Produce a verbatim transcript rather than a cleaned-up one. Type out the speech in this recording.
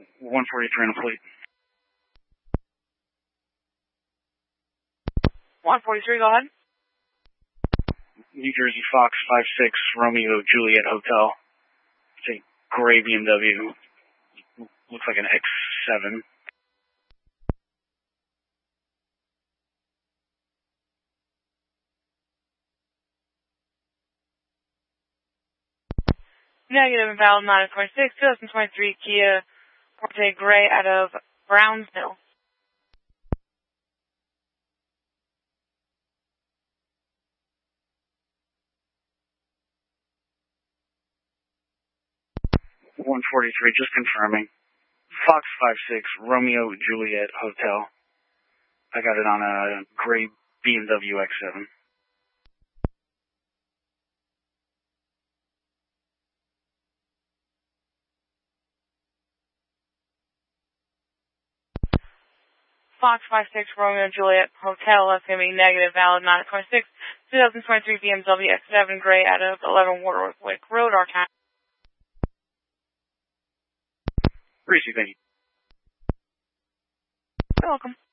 one forty-three on the fleet. one forty-three, go ahead. New Jersey Fox five six Romeo Juliet Hotel. It's a gray B M W. Looks like an X seven. Negative, invalid, nine twenty-six, twenty twenty-three Kia Forte Gray out of Brownsville. one forty-three, just confirming. Fox five six Romeo Juliet Hotel. I got it on a gray B M W X seven. Fox five six Romeo Juliet Hotel, that's going to be negative, valid, nine twenty-six, twenty twenty-three B M W X seven Gray out of eleven Warwick Road, Arkansas. Appreciate it, thank you. You're welcome.